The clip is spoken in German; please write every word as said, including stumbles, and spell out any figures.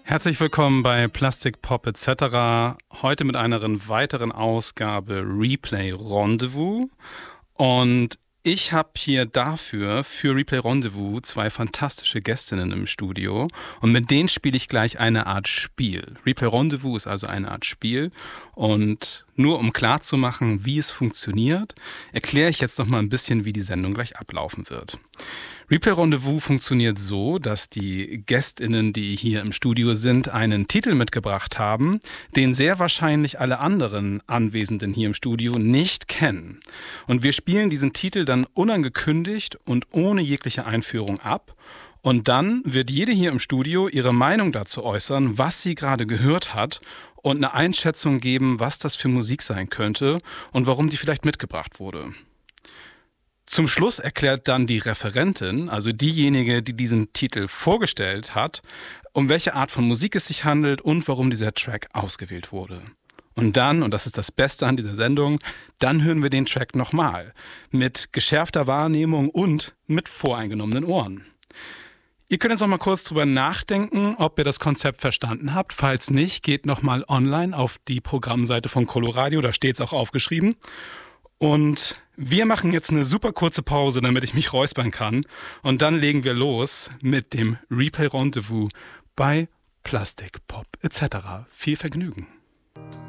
Herzlich willkommen bei Plastik Pop et cetera. Heute mit einer weiteren Ausgabe Replay Rendezvous. Und ich habe hier dafür, für Replay Rendezvous, zwei fantastische Gästinnen im Studio. Und mit denen spiele ich gleich eine Art Spiel. Replay Rendezvous ist also eine Art Spiel. Und nur um klarzumachen, wie es funktioniert, erkläre ich jetzt noch mal ein bisschen, wie die Sendung gleich ablaufen wird. Replay Rendezvous funktioniert so, dass die GästInnen, die hier im Studio sind, einen Titel mitgebracht haben, den sehr wahrscheinlich alle anderen Anwesenden hier im Studio nicht kennen. Und wir spielen diesen Titel dann unangekündigt und ohne jegliche Einführung ab. Und dann wird jede hier im Studio ihre Meinung dazu äußern, was sie gerade gehört hat und eine Einschätzung geben, was das für Musik sein könnte und warum die vielleicht mitgebracht wurde. Zum Schluss erklärt dann die Referentin, also diejenige, die diesen Titel vorgestellt hat, um welche Art von Musik es sich handelt und warum dieser Track ausgewählt wurde. Und dann, und das ist das Beste an dieser Sendung, dann hören wir den Track nochmal mit geschärfter Wahrnehmung und mit voreingenommenen Ohren. Ihr könnt jetzt noch mal kurz drüber nachdenken, ob ihr das Konzept verstanden habt. Falls nicht, geht noch mal online auf die Programmseite von Coloradio, da steht es auch aufgeschrieben. Und wir machen jetzt eine super kurze Pause, damit ich mich räuspern kann. Und dann legen wir los mit dem Replay Rendezvous bei Plastik Pop et cetera. Viel Vergnügen.